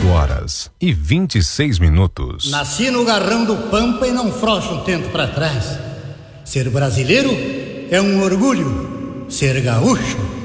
8h26. Nasci no garrão do Pampa e não frouxo um tempo pra trás. Ser brasileiro é um orgulho, ser gaúcho